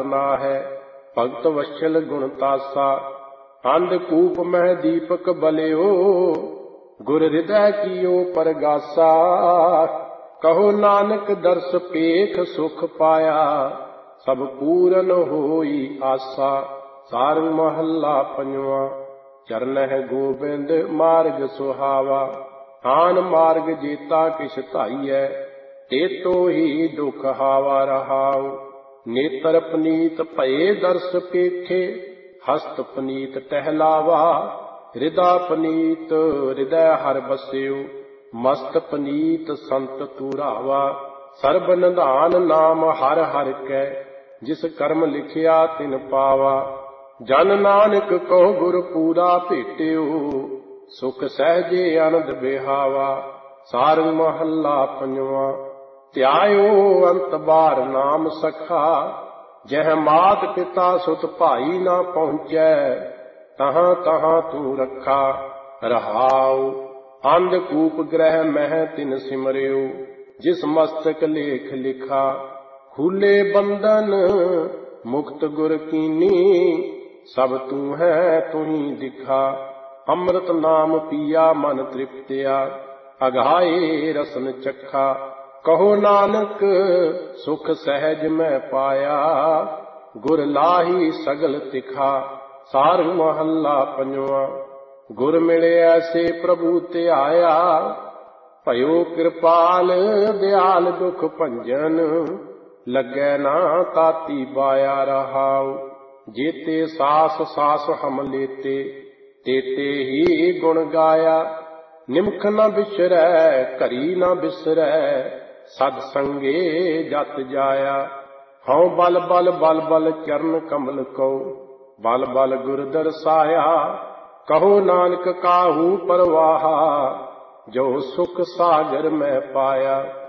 नाहै भगत वत्सल गुण तासा। अंधकूप मह दीपक बलियो गुर हृदय कियो परगासा। कहो नानक दर्श पेख सुख पाया सब पूरन होई आसा। सारंग महला पंजवा। चरण है गोबिंद मार्ग सुहावा आन मार्ग जेता किछ धाईऐ तेतो ही दुख हावा रहाऊ। नेत्र पनीत भये दर्श पेखे हस्त पनीत टहलावा। हृदय पनीत हृदय हर बस्यो मस्त पनीत संत तुरावा। सर्ब निधान नाम हर हर कै जिस कर्म लिखिया तिन पावा। जन नानक कहो गुर पूरा भेटियो सुख सहजे आनंद बिहावा। सारंग महला पंजवा। त्यायो अंत बार नाम सखा जह मात पिता सुत भाई ना पहुँचै तहाँ तहाँ तू रखा रहाऊ। अंधकूप ग्रह मह तिन सिमरियो जिस मस्तक लेख लिखा। खूले बंधन मुक्त गुर कीनी सब तू है तू ही दिखा। अमृत नाम पिया मन तृप्तिया अघाए रसन चखा। कहो नानक सुख सहज मैं पाया गुर लाही सगल तिखा। सारंग महला पंजवा। गुर मिले ऐसे प्रभु ते आया भयो कृपाल दयाल दुख भंजन। लगे ना ताती बाया रहाऊ। जेते सास सास हम लेते तेते ही गुण गाया। निमख न बिसरै घरी न बिसरै सद संगे जत जाया। हऊँ बल बल बल बल चरण कमल को बल बल गुर दरसाया। कहो नानक काहू परवाहा जो सुख सागर में पाया।